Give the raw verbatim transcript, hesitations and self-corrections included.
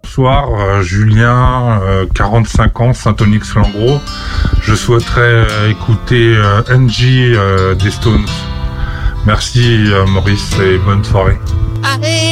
bonsoir, euh, Julien, euh, quarante-cinq ans, Saint-Onyx-Langros. Je souhaiterais euh, écouter euh, N G euh, des Stones. Merci euh, Maurice et bonne soirée.